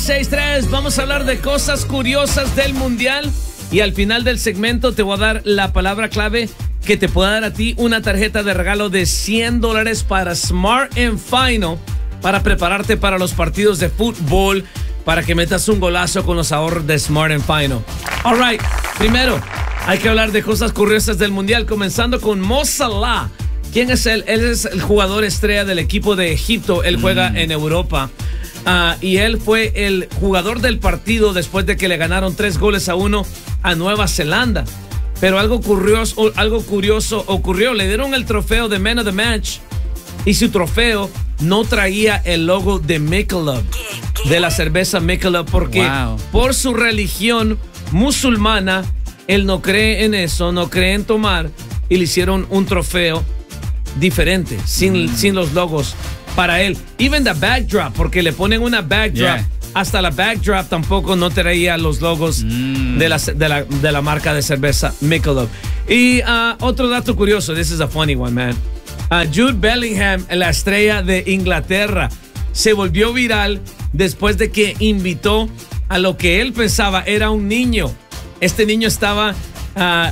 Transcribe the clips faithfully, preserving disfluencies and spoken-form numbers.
seis tres. Vamos a hablar de cosas curiosas del mundial. Y al final del segmento te voy a dar la palabra clave que te puede dar a ti una tarjeta de regalo de cien dólares para Smart and Final, para prepararte para los partidos de fútbol, para que metas un golazo con los ahorros de Smart and Final. All right, primero hay que hablar de cosas curiosas del mundial, comenzando con Mo Salah. ¿Quién es él? Él es el jugador estrella del equipo de Egipto. Él juega mm. en Europa. Uh, y él fue el jugador del partido después de que le ganaron tres goles a uno a Nueva Zelanda. Pero algo curioso, algo curioso ocurrió. Le dieron el trofeo de Man of the Match y su trofeo no traía el logo de Michelob, de la cerveza Michelob, porque wow. por su religión musulmana, él no cree en eso, no cree en tomar, y le hicieron un trofeo diferente, sin, mm. sin los logos para él. Even the backdrop, porque le ponen una backdrop. Yeah. Hasta la backdrop tampoco no traía los logos mm. de, la, de, la, de la marca de cerveza Michelob. Y uh, otro dato curioso, this is a funny one, man. Uh, Jude Bellingham, la estrella de Inglaterra, se volvió viral después de que invitó a lo que él pensaba era un niño. Este niño estaba uh,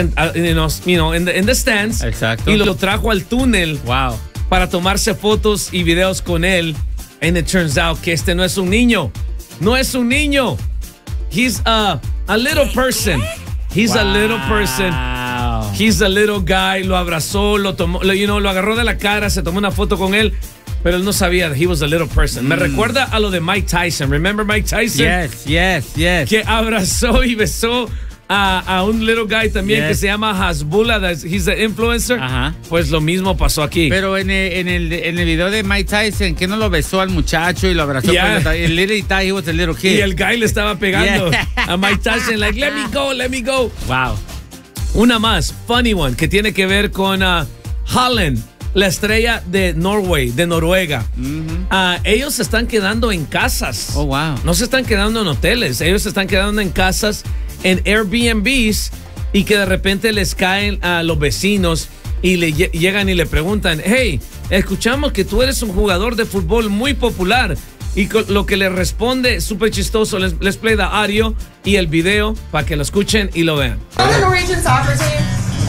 you know, in, the, in the stands. Exacto. Y lo trajo al túnel. Wow. Para tomarse fotos y videos con él. And it turns out que este no es un niño. No es un niño. He's a, a little person. He's wow. a little person. He's a little guy. Lo abrazó, lo tomó, lo, you know, lo agarró de la cara, se tomó una foto con él. Pero él no sabía that he was a little person. Mm. Me recuerda a lo de Mike Tyson. Remember Mike Tyson? Yes, yes, yes. Que abrazó y besó A, a un little guy también yes. que se llama Hasbullah, he's the influencer. Ajá. Pues lo mismo pasó aquí. Pero en el, en el en el video de Mike Tyson, que no lo besó al muchacho y lo abrazó. Yeah. Con el little guy, he was a little kid. Y el guy le estaba pegando yeah. a Mike Tyson, like, let me go, let me go. Wow. Una más, funny one, que tiene que ver con uh, Haaland, la estrella de Norway, de Noruega. Mm-hmm. uh, ellos se están quedando en casas. Oh, wow. No se están quedando en hoteles, ellos se están quedando en casas, en Airbnbs, y que de repente les caen a los vecinos y le llegan y le preguntan, hey, escuchamos que tú eres un jugador de fútbol muy popular. Y lo que le responde, súper chistoso, les, les play the audio y el video para que lo escuchen y lo vean. On the Norwegian soccer team?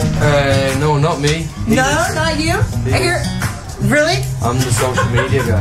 Uh, no, not me. He no, is, not you? I hear, really? I'm the social media guy.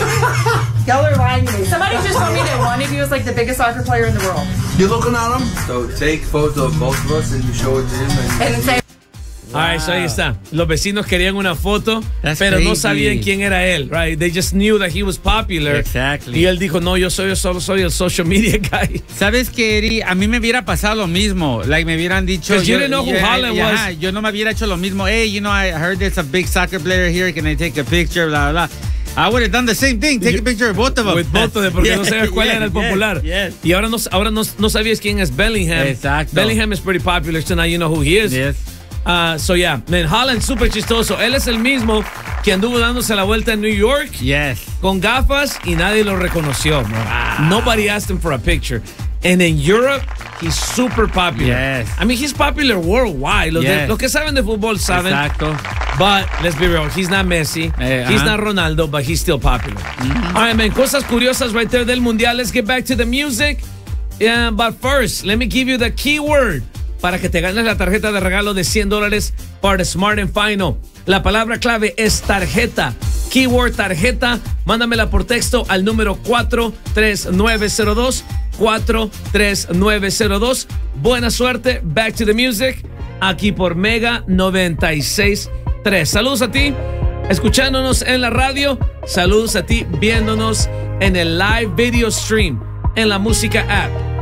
Y'all are lying to me. Somebody just told me that one of you is like the biggest soccer player in the world. You're looking at him? So take a photo of both of us and you show it to him. And, and say, wow. All right, so ahí está. Los vecinos querían una foto, That's pero crazy. no sabían quién era él, right? They just knew that he was popular. Exactly. Y él dijo, no, yo soy, yo solo soy el social media guy. ¿Sabes qué, Eri? A mí me hubiera pasado lo mismo. Like, me hubieran dicho... Because you didn't know who yeah, Haaland yeah, was. Yo no me hubiera hecho lo mismo. Hey, you know, I heard there's a big soccer player here. Can I take a picture? Blah, blah, blah. I would have done the same thing. Take you, a picture of both of them. With both of them, porque yeah, no sabías cuál yeah, era el popular. Yes, yes. Y ahora, no, ahora no, no sabías quién es Bellingham. Exacto. Bellingham is pretty popular, so now you know who he is. Yes. Uh, so yeah, man, Haaland súper chistoso. Él es el mismo que anduvo dándose la vuelta en New York. Yes. Con gafas y nadie lo reconoció. Wow. Nobody asked him for a picture. And in Europe, he's super popular. Yes. I mean, he's popular worldwide. Los, yes. de, los que saben de fútbol saben. Exacto. But let's be real, he's not Messi, eh, he's uh-huh. not Ronaldo, but he's still popular. Mm-hmm. All right, man, cosas curiosas right there del Mundial. Let's get back to the music. Yeah, but first, let me give you the keyword para que te ganes la tarjeta de regalo de cien dólares para Smart and Final. La palabra clave es tarjeta. Keyword tarjeta. Mándamela por texto al número cuatro tres nueve cero dos. cuatro tres nueve cero dos. Buena suerte. Back to the music. Aquí por Mega noventa y seis punto tres. Saludos a ti escuchándonos en la radio. Saludos a ti viéndonos en el live video stream en la música app.